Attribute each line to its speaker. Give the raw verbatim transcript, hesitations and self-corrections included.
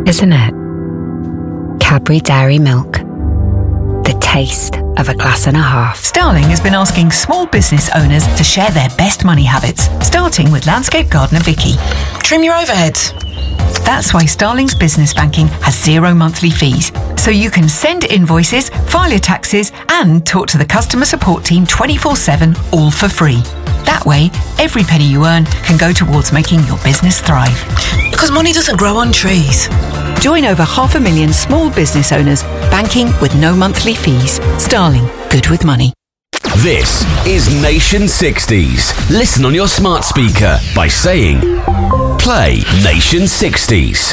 Speaker 1: isn't it? Cadbury Dairy Milk. The taste of a glass and a half.
Speaker 2: Starling has been asking small business owners to share their best money habits, starting with landscape gardener Vicky.
Speaker 3: Trim your overheads.
Speaker 2: That's why Starling's business banking has zero monthly fees. So you can send invoices, file your taxes, and talk to the customer support team twenty-four seven, all for free. That way, every penny you earn can go towards making your business thrive.
Speaker 3: Because money doesn't grow on trees.
Speaker 2: Join over half a million small business owners banking with no monthly fees. Starling, good with money.
Speaker 4: This is Nation sixties. Listen on your smart speaker by saying, play Nation sixties.